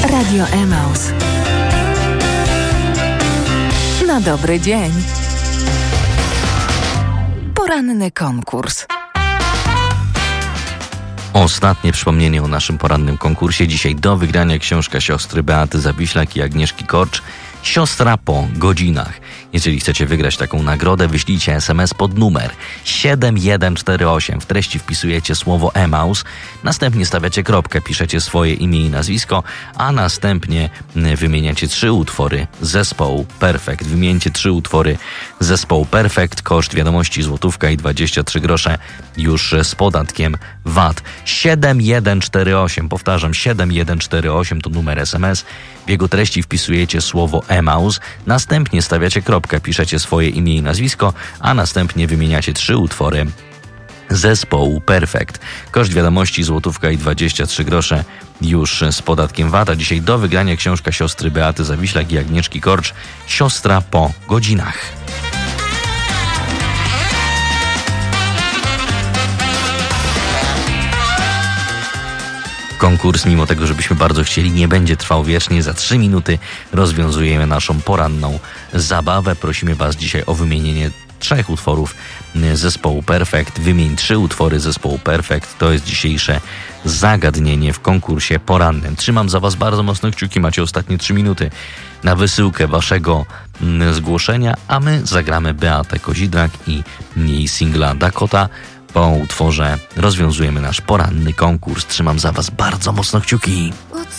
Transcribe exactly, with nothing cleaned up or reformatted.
Radio Emaus. Na dobry dzień. Poranny konkurs. Ostatnie przypomnienie o naszym porannym konkursie. Dzisiaj do wygrania książka siostry Beaty Zawiślak i Agnieszki Korcz. Siostra po godzinach. Jeżeli chcecie wygrać taką nagrodę, wyślijcie es em es pod numer siedem jeden cztery osiem. W treści wpisujecie słowo Emaus, następnie stawiacie kropkę, piszecie swoje imię i nazwisko, a następnie wymieniacie trzy utwory zespołu Perfekt. Wymieńcie trzy utwory zespołu Perfekt. Koszt wiadomości złotówka i dwadzieścia trzy grosze już z podatkiem V A T. siedem jeden cztery osiem. Powtarzam, siedem jeden cztery osiem to numer es em es. W jego treści wpisujecie słowo Emaus, następnie stawiacie kropkę, piszecie swoje imię i nazwisko, a następnie wymieniacie trzy utwory zespołu Perfekt. Koszt wiadomości złotówka i dwadzieścia trzy grosze już z podatkiem V A T. A dzisiaj do wygrania książka siostry Beaty Zawiślak i Agnieszki Korcz. Siostra po godzinach. Konkurs, mimo tego, żebyśmy bardzo chcieli, nie będzie trwał wiecznie. Za trzy minuty rozwiązujemy naszą poranną zabawę. Prosimy Was dzisiaj o wymienienie trzech utworów zespołu Perfekt. Wymień trzy utwory zespołu Perfekt. To jest dzisiejsze zagadnienie w konkursie porannym. Trzymam za Was bardzo mocno kciuki. Macie ostatnie trzy minuty na wysyłkę Waszego zgłoszenia, a my zagramy Beatę Kozidrak i jej singla Dakota. Po utworze rozwiązujemy nasz poranny konkurs. Trzymam za Was bardzo mocno kciuki.